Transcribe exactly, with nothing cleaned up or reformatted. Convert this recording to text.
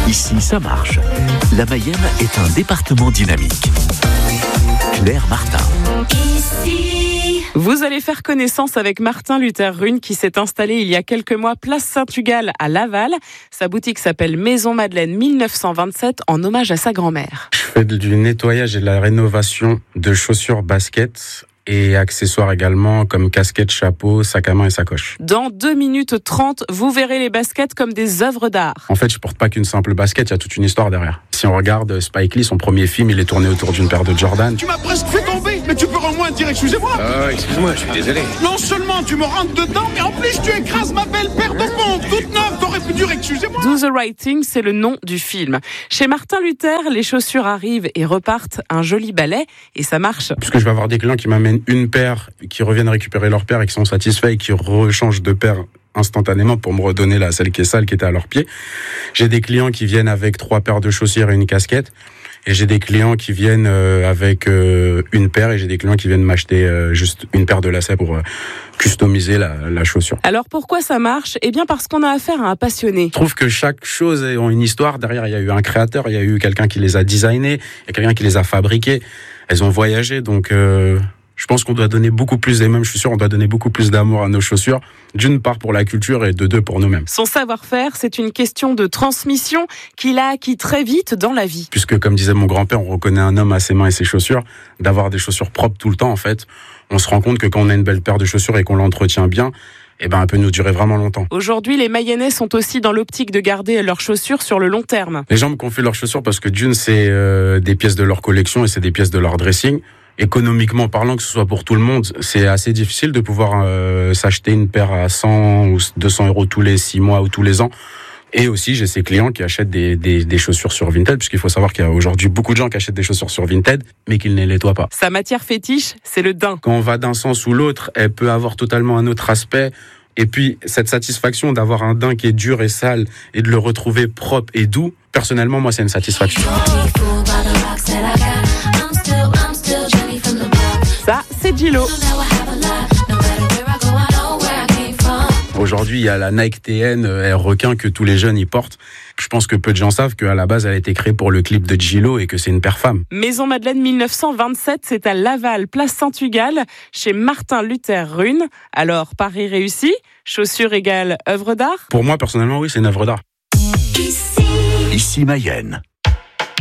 Ici, ça marche. La Mayenne est un département dynamique. Claire Martin. Ici. Vous allez faire connaissance avec Martin Luther Rune qui s'est installé il y a quelques mois place Saint-Tugal à Laval. Sa boutique s'appelle Maison Madeleine mille neuf cent vingt-sept en hommage à sa grand-mère. Je fais du nettoyage et de la rénovation de chaussures, baskets et accessoires également comme casquette, chapeau, sac à main et sacoche. Dans deux minutes trente, vous verrez les baskets comme des œuvres d'art. En fait, je porte pas qu'une simple basket, il y a toute une histoire derrière. Si on regarde Spike Lee, son premier film, il est tourné autour d'une paire de Jordan. Tu m'as presque fait tomber, mais tu peux au moins dire excusez-moi. Ah, excuse-moi, je suis désolé. Non seulement tu me rentres dedans, mais en plus tu écrases ma belle paire de pompes toute neuve. T'aurais pu dire excusez-moi. Do the Right Thing, c'est le nom du film. Chez Martin Luther, les chaussures arrivent et repartent, un joli balai, et ça marche. Puisque je vais avoir des clients qui m'amènent une paire, qui reviennent récupérer leur paire et qui sont satisfaits et qui rechangent de paire instantanément pour me redonner la celle qui est sale qui était à leurs pieds. J'ai des clients qui viennent avec trois paires de chaussures et une casquette. Et j'ai des clients qui viennent euh, avec euh, une paire et j'ai des clients qui viennent m'acheter euh, juste une paire de lacets pour euh, customiser la, la chaussure. Alors pourquoi ça marche ? Eh bien parce qu'on a affaire à un passionné. Je trouve que chaque chose a une histoire. Derrière, il y a eu un créateur, il y a eu quelqu'un qui les a designés, il y a quelqu'un qui les a fabriqués. Elles ont voyagé, donc... Euh Je pense qu'on doit donner beaucoup plus, et même je suis sûr, on doit donner beaucoup plus d'amour à nos chaussures, d'une part pour la culture et de deux pour nous-mêmes. Son savoir-faire, c'est une question de transmission qu'il a acquis très vite dans la vie. Puisque, comme disait mon grand-père, on reconnaît un homme à ses mains et ses chaussures, d'avoir des chaussures propres tout le temps, en fait. On se rend compte que quand on a une belle paire de chaussures et qu'on l'entretient bien, eh ben, elle peut nous durer vraiment longtemps. Aujourd'hui, les Mayennais sont aussi dans l'optique de garder leurs chaussures sur le long terme. Les gens me confient leurs chaussures parce que d'une, c'est euh, des pièces de leur collection et c'est des pièces de leur dressing. Économiquement parlant, que ce soit pour tout le monde, c'est assez difficile de pouvoir euh, s'acheter une paire à cent ou deux cents euros tous les six mois ou tous les ans. Et aussi, j'ai ces clients qui achètent des, des, des chaussures sur Vinted, puisqu'il faut savoir qu'il y a aujourd'hui beaucoup de gens qui achètent des chaussures sur Vinted, mais qu'ils ne les nettoient pas. Sa matière fétiche, c'est le daim. Quand on va d'un sens ou l'autre, elle peut avoir totalement un autre aspect. Et puis, cette satisfaction d'avoir un daim qui est dur et sale et de le retrouver propre et doux, personnellement, moi, c'est une satisfaction. Ça, c'est Gilo. Aujourd'hui, il y a la Nike T N Air Requin que tous les jeunes y portent. Je pense que peu de gens savent qu'à la base, elle a été créée pour le clip de Gilo et que c'est une paire femme. Maison Madeleine mille neuf cent vingt-sept, c'est à Laval, place Saint-Tugal, chez Martin Luther Rune. Alors, pari réussi, chaussures égale œuvre d'art ? Pour moi, personnellement, oui, c'est une œuvre d'art. Ici. Ici Mayenne.